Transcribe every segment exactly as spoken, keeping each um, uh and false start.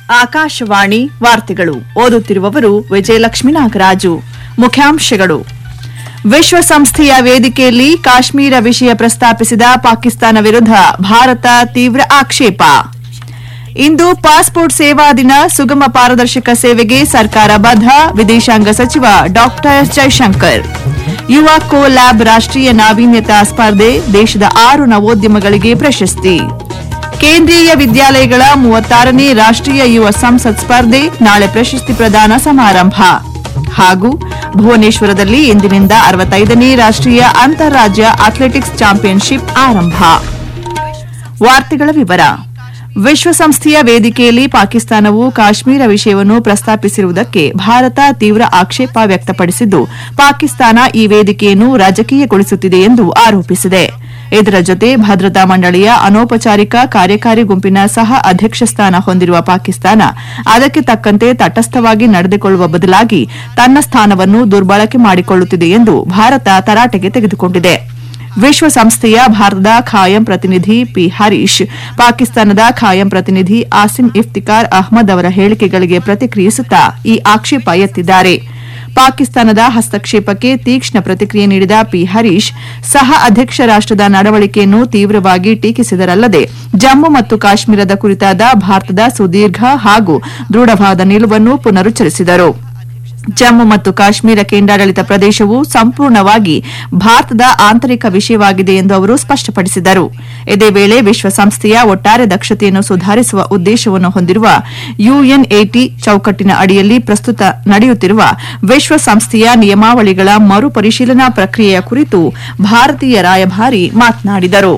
ಆಕಾಶವಾಣಿ ವಾರ್ತೆಗಳು ಓದುತ್ತಿರುವವರು ವಿಜಯಲಕ್ಷ್ಮೀ ನಾಗರಾಜು. ಮುಖ್ಯಾಂಶಗಳು: ವಿಶ್ವಸಂಸ್ಥೆಯ ವೇದಿಕೆಯಲ್ಲಿ ಕಾಶ್ಮೀರ ವಿಷಯ ಪ್ರಸ್ತಾಪಿಸಿದ ಪಾಕಿಸ್ತಾನ ವಿರುದ್ಧ ಭಾರತ ತೀವ್ರ ಆಕ್ಷೇಪ. ಇಂದು ಪಾಸ್ಪೋರ್ಟ್ ಸೇವಾ ದಿನ. ಸುಗಮ ಪಾರದರ್ಶಕ ಸೇವೆಗೆ ಸರ್ಕಾರ ಬದ್ಧ. ವಿದೇಶಾಂಗ ಸಚಿವ ಡಾ ಎಸ್ ಜೈಶಂಕರ್. ಯುವ ಕೋ ಲ್ಯಾಬ್ ರಾಷ್ಟೀಯ ನಾವೀನ್ಯತಾ ಸ್ಪರ್ಧೆ. ದೇಶದ ಆರು ನವೋದ್ಯಮಗಳಿಗೆ ಪ್ರಶಸ್ತಿ. ಕೇಂದ್ರೀಯ ವಿದ್ಯಾಲಯಗಳ ಮೂವತ್ತಾರನೇ ರಾಷ್ಟೀಯ ಯುವ ಸಂಸತ್ ಸ್ಪರ್ಧೆ. ನಾಳೆ ಪ್ರಶಸ್ತಿ ಪ್ರದಾನ ಸಮಾರಂಭ. ಹಾಗೂ ಭುವನೇಶ್ವರದಲ್ಲಿ ಇಂದಿನಿಂದ ಅರವತ್ತೈದನೇ ರಾಷ್ಟೀಯ ಅಂತಾರಾಜ್ಯ ಅಥ್ಲೆಟಿಕ್ಸ್ ಚಾಂಪಿಯನ್ಶಿಪ್ ಆರಂಭ. ವಾರ್ತೆಗಳ ವಿವರ. ವಿಶ್ವಸಂಸ್ಥೆಯ ವೇದಿಕೆಯಲ್ಲಿ ಪಾಕಿಸ್ತಾನವು ಕಾಶ್ಮೀರ ವಿಷಯವನ್ನು ಪ್ರಸ್ತಾಪಿಸಿರುವುದಕ್ಕೆ ಭಾರತ ತೀವ್ರ ಆಕ್ಷೇಪ ವ್ಯಕ್ತಪಡಿಸಿದ್ದು, ಪಾಕಿಸ್ತಾನ ಈ ವೇದಿಕೆಯನ್ನು ರಾಜಕೀಯಗೊಳಿಸುತ್ತಿದೆ ಎಂದು ಆರೋಪಿಸಿದೆ. ಇದರ ಜೊತೆ ಭದ್ರತಾ ಮಂಡಳಿಯ ಅನೌಪಚಾರಿಕ ಕಾರ್ಯಕಾರಿ ಗುಂಪಿನ ಸಹ ಅಧ್ಯಕ್ಷ ಸ್ಥಾನ ಹೊಂದಿರುವ ಪಾಕಿಸ್ತಾನ ಅದಕ್ಕೆ ತಕ್ಕಂತೆ ತಟಸ್ಥವಾಗಿ ನಡೆದುಕೊಳ್ಳುವ ಬದಲಾಗಿ ತನ್ನ ಸ್ಥಾನವನ್ನು ದುರ್ಬಳಕೆ ಮಾಡಿಕೊಳ್ಳುತ್ತಿದೆ ಎಂದು ಭಾರತ ತರಾಟೆಗೆ ತೆಗೆದುಕೊಂಡಿದೆ. ವಿಶ್ವಸಂಸ್ಥೆಯ ಭಾರತದ ಖಾಯಂ ಪ್ರತಿನಿಧಿ ಪಿ ಹರೀಶ್ ಪಾಕಿಸ್ತಾನದ ಖಾಯಂ ಪ್ರತಿನಿಧಿ ಆಸಿಮ್ ಇಫ್ತಿಕಾರ್ ಅಹ್ಮದ್ ಅವರ ಹೇಳಿಕೆಗಳಿಗೆ ಪ್ರತಿಕ್ರಿಯಿಸುತ್ತಾ ಈ ಆಕ್ಷೇಪ ಎತ್ತಿದ್ದಾರೆ. ಪಾಕಿಸ್ತಾನದ ಹಸ್ತಕ್ಷೇಪಕ್ಕೆ ತೀಕ್ಷ್ಣ ಪ್ರತಿಕ್ರಿಯೆ ನೀಡಿದ ಪಿ ಹರೀಶ್ ಸಹ ಅಧ್ಯಕ್ಷ ರಾಷ್ಟದ ನಡವಳಿಕೆಯನ್ನು ತೀವ್ರವಾಗಿ ಟೀಕಿಸಿದರಲ್ಲದೆ ಜಮ್ಮು ಮತ್ತು ಕಾಶ್ಮೀರದ ಕುರಿತಾದ ಭಾರತದ ಸುದೀರ್ಘ ಹಾಗೂ ದೃಢವಾದ ನಿಲುವನ್ನು ಪುನರುಚ್ಚರಿಸಿದರು. ಜಮ್ಮು ಮತ್ತು ಕಾಶ್ಮೀರ ಕೇಂದ್ರಾಡಳಿತ ಪ್ರದೇಶವು ಸಂಪೂರ್ಣವಾಗಿ ಭಾರತದ ಆಂತರಿಕ ವಿಷಯವಾಗಿದೆ ಎಂದು ಅವರು ಸ್ಪಷ್ಟಪಡಿಸಿದರು. ಇದೇ ವೇಳೆ ವಿಶ್ವಸಂಸ್ಥೆಯ ಒಟ್ಟಾರೆ ದಕ್ಷತೆಯನ್ನು ಸುಧಾರಿಸುವ ಉದ್ದೇಶವನ್ನು ಹೊಂದಿರುವ ಯುಎನ್ಎಟಿ ಚೌಕಟ್ಟಿನ ಅಡಿಯಲ್ಲಿ ಪ್ರಸ್ತುತ ನಡೆಯುತ್ತಿರುವ ವಿಶ್ವಸಂಸ್ಥೆಯ ನಿಯಮಾವಳಿಗಳ ಮರುಪರಿಶೀಲನಾ ಪ್ರಕ್ರಿಯೆಯ ಕುರಿತು ಭಾರತೀಯ ರಾಯಭಾರಿ ಮಾತನಾಡಿದರು.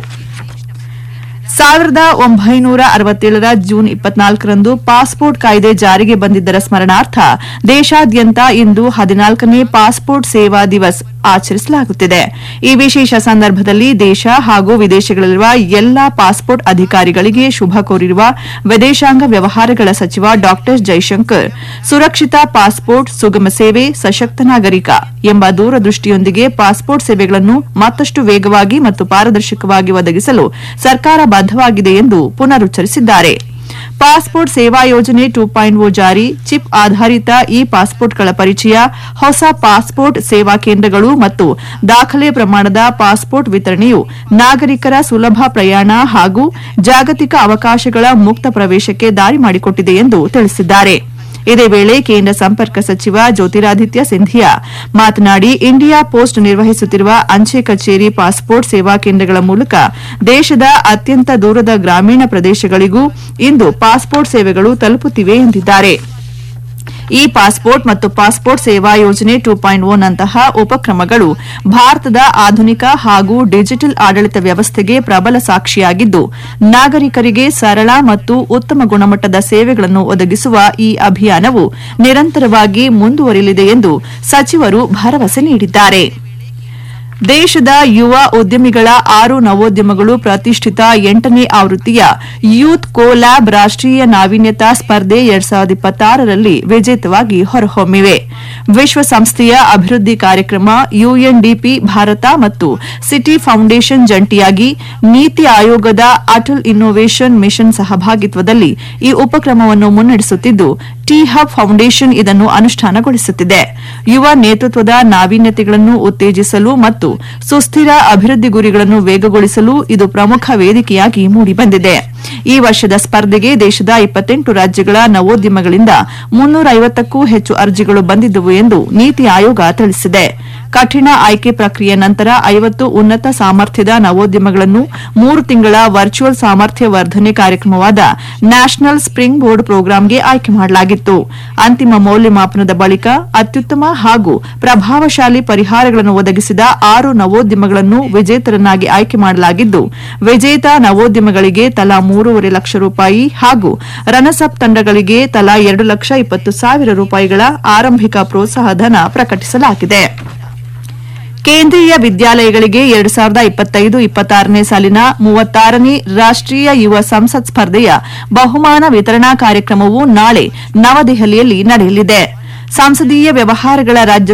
ಸಾವಿರದ ಒಂಬೈನೂರ ಅರವತ್ತೇಳರ ಜೂನ್ ಇಪ್ಪತ್ನಾಲ್ಕರಂದು ಪಾಸ್ಪೋರ್ಟ್ ಕಾಯ್ದೆ ಜಾರಿಗೆ ಬಂದಿದ್ದರ ಸ್ಮರಣಾರ್ಥ ದೇಶಾದ್ಯಂತ ಇಂದು ಹದಿನಾಲ್ಕನೇ ಪಾಸ್ಪೋರ್ಟ್ ಸೇವಾ ದಿವಸ್ ಆಚರಿಸಲಾಗುತ್ತಿದೆ. ಈ ವಿಶೇಷ ಸಂದರ್ಭದಲ್ಲಿ ದೇಶ ಹಾಗೂ ವಿದೇಶಗಳಲ್ಲಿರುವ ಎಲ್ಲಾ ಪಾಸ್ಪೋರ್ಟ್ ಅಧಿಕಾರಿಗಳಿಗೆ ಶುಭ ಕೋರಿರುವ ವಿದೇಶಾಂಗ ವ್ಯವಹಾರಗಳ ಸಚಿವ ಡಾ ಎಸ್ ಜೈಶಂಕರ್, ಸುರಕ್ಷಿತ ಪಾಸ್ಪೋರ್ಟ್, ಸುಗಮ ಸೇವೆ, ಸಶಕ್ತ ನಾಗರಿಕ ಎಂಬ ದೂರದೃಷ್ಟಿಯೊಂದಿಗೆ ಪಾಸ್ಪೋರ್ಟ್ ಸೇವೆಗಳನ್ನು ಮತ್ತಷ್ಟು ವೇಗವಾಗಿ ಮತ್ತು ಪಾರದರ್ಶಕವಾಗಿ ಒದಗಿಸಲು ಸರ್ಕಾರ ಬದ್ದವಾಗಿದೆ ಎಂದು ಪುನರುಚ್ಚರಿಸಿದ್ದಾರೆ. ಪಾಸ್ಪೋರ್ಟ್ ಸೇವಾ ಯೋಜನೆ ಟೂ ಪಾಯಿಂಟ್ ಓ ಜಾರಿ, ಚಿಪ್ ಆಧಾರಿತ ಇ ಪಾಸ್ಪೋರ್ಟ್ಗಳ ಪರಿಚಯ, ಹೊಸ ಪಾಸ್ಪೋರ್ಟ್ ಸೇವಾ ಕೇಂದ್ರಗಳು ಮತ್ತು ದಾಖಲೆ ಪ್ರಮಾಣದ ಪಾಸ್ಪೋರ್ಟ್ ವಿತರಣೆಯು ನಾಗರಿಕರ ಸುಲಭ ಪ್ರಯಾಣ ಹಾಗೂ ಜಾಗತಿಕ ಅವಕಾಶಗಳ ಮುಕ್ತ ಪ್ರವೇಶಕ್ಕೆ ದಾರಿ ಮಾಡಿಕೊಟ್ಟಿದೆ ಎಂದು ತಿಳಿಸಿದ್ದಾರೆ. ಇದೇ ವೇಳೆ ಕೇಂದ್ರ ಸಂಪರ್ಕ ಸಚಿವ ಜ್ಯೋತಿರಾದಿತ್ಯ ಸಿಂಧಿಯಾ ಮಾತನಾಡಿ, ಇಂಡಿಯಾ ಪೋಸ್ಟ್ ನಿರ್ವಹಿಸುತ್ತಿರುವ ಅಂಚೆ ಕಚೇರಿ ಪಾಸ್ಪೋರ್ಟ್ ಸೇವಾ ಕೇಂದ್ರಗಳ ಮೂಲಕ ದೇಶದ ಅತ್ಯಂತ ದೂರದ ಗ್ರಾಮೀಣ ಪ್ರದೇಶಗಳಿಗೂ ಇಂದು ಪಾಸ್ಪೋರ್ಟ್ ಸೇವೆಗಳು ತಲುಪುತ್ತಿವೆ ಎಂದಿದ್ದಾರೆ. ಇ ಪಾಸ್ಪೋರ್ಟ್ ಮತ್ತು ಪಾಸ್ಪೋರ್ಟ್ ಸೇವಾ ಯೋಜನೆ ಟೂ ಪಾಯಿಂಟ್ ಓ ನಂತಹ ಉಪಕ್ರಮಗಳು ಭಾರತದ ಆಧುನಿಕ ಹಾಗೂ ಡಿಜಿಟಲ್ ಆಡಳಿತ ವ್ಯವಸ್ಥೆಗೆ ಪ್ರಬಲ ಸಾಕ್ಷಿಯಾಗಿದ್ದು, ನಾಗರಿಕರಿಗೆ ಸರಳ ಮತ್ತು ಉತ್ತಮ ಗುಣಮಟ್ಟದ ಸೇವೆಗಳನ್ನು ಒದಗಿಸುವ ಈ ಅಭಿಯಾನವು ನಿರಂತರವಾಗಿ ಮುಂದುವರಿಯಲಿದೆ ಎಂದು ಸಚಿವರು ಭರವಸೆ ನೀಡಿದ್ದಾರೆ. ದೇಶದ ಯುವ ಉದ್ಯಮಿಗಳ ಆರು ನವೋದ್ಯಮಗಳು ಪ್ರತಿಷ್ಠಿತ ಎಂಟನೇ ಆವೃತ್ತಿಯ ಯೂತ್ ಕೋ ಲ್ಯಾಬ್ ರಾಷ್ಟೀಯ ನಾವೀನ್ಯತಾ ಸ್ಪರ್ಧೆ ಎರಡ್ ಸಾವಿರದ ಇಪ್ಪತ್ತಾರರಲ್ಲಿ ವಿಜೇತವಾಗಿ ಹೊರಹೊಮ್ಮಿವೆ. ವಿಶ್ವಸಂಸ್ಥೆಯ ಅಭಿವೃದ್ಧಿ ಕಾರ್ಯಕ್ರಮ ಯುಎನ್ಡಿಪಿ ಭಾರತ ಮತ್ತು ಸಿಟಿ ಫೌಂಡೇಶನ್ ಜಂಟಿಯಾಗಿ ನೀತಿ ಆಯೋಗದ ಅಟಲ್ ಇನ್ನೋವೇಷನ್ ಮಿಷನ್ ಸಹಭಾಗಿತ್ವದಲ್ಲಿ ಈ ಉಪಕ್ರಮವನ್ನು ಮುನ್ನಡೆಸುತ್ತಿದ್ದು, ಟಿ ಹಬ್ ಫೌಂಡೇಶನ್ ಇದನ್ನು ಅನುಷ್ಠಾನಗೊಳಿಸುತ್ತಿದೆ. ಯುವ ನೇತೃತ್ವದ ನಾವೀನ್ಯತೆಗಳನ್ನು ಉತ್ತೇಜಿಸಲು ಮತ್ತು ಸುಸ್ಥಿರ ಅಭಿವೃದ್ಧಿ ಗುರಿಗಳನ್ನು ವೇಗಗೊಳಿಸಲು ಇದು ಪ್ರಮುಖ ವೇದಿಕೆಯಾಗಿ ಮೂಡಿಬಂದಿದೆ. ಈ ವರ್ಷದ ಸ್ಪರ್ಧೆಗೆ ದೇಶದ ಇಪ್ಪತ್ತೆಂಟು ರಾಜ್ಯಗಳ ನವೋದ್ಯಮಗಳಿಂದ ಮುನ್ನೂರ ಐವತ್ತಕ್ಕೂ ಹೆಚ್ಚು ಅರ್ಜಿಗಳು ಬಂದಿದ್ದವು ಎಂದು ನೀತಿ ಆಯೋಗ ತಿಳಿಸಿದೆ. ಕಠಿಣ ಆಯ್ಕೆ ಪ್ರಕ್ರಿಯೆ ನಂತರ ಐವತ್ತು ಉನ್ನತ ಸಾಮರ್ಥ್ಯದ ನವೋದ್ಯಮಗಳನ್ನು ಮೂರು ತಿಂಗಳ ವರ್ಚುವಲ್ ಸಾಮರ್ಥ್ಯ ವರ್ಧನೆ ಕಾರ್ಯಕ್ರಮವಾದ ನ್ಯಾಷನಲ್ ಸ್ಪ್ರಿಂಗ್ ಬೋರ್ಡ್ ಪ್ರೋಗ್ರಾಂಗೆ ಆಯ್ಕೆ ಮಾಡಲಾಗಿತ್ತು. ಅಂತಿಮ ಮೌಲ್ಯಮಾಪನದ ಬಳಿಕ ಅತ್ಯುತ್ತಮ ಹಾಗೂ ಪ್ರಭಾವಶಾಲಿ ಪರಿಹಾರಗಳನ್ನು ಒದಗಿಸಿದ ಆರು ನವೋದ್ಯಮಗಳನ್ನು ವಿಜೇತರನ್ನಾಗಿ ಆಯ್ಕೆ ಮಾಡಲಾಗಿದ್ದು, ವಿಜೇತ ನವೋದ್ಯಮಗಳಿಗೆ ತಲಾ ಮೂರೂವರೆ ಲಕ್ಷ ರೂಪಾಯಿ ಹಾಗೂ ರನರ್ಸ್ ಅಪ್ ತಂಡಗಳಿಗೆ ತಲಾ ಎರಡು ಲಕ್ಷ ಇಪ್ಪತ್ತು ಸಾವಿರ ರೂಪಾಯಿಗಳ ಆರಂಭಿಕ ಪ್ರೋತ್ಸಾಹಧನ ಪ್ರಕಟಿಸಲಾಗಿದೆ. ಕೇಂದ್ರೀಯ ವಿದ್ಯಾಲಯಗಳಿಗೆ ಎರಡು ಸಾವಿರದ ಇಪ್ಪತ್ತೈದು ಇಪ್ಪತ್ತಾರನೇ ಸಾಲಿನ ಮೂವತ್ತಾರನೇ ರಾಷ್ಟೀಯ ಯುವ ಸಂಸತ್ ಸ್ಪರ್ಧೆಯ ಬಹುಮಾನ ವಿತರಣಾ ಕಾರ್ಯಕ್ರಮವು ನಾಳೆ ನವದೆಹಲಿಯಲ್ಲಿ ನಡೆಯಲಿದೆ. ಸಂಸದೀಯ ವ್ಯವಹಾರಗಳ ರಾಜ್ಯ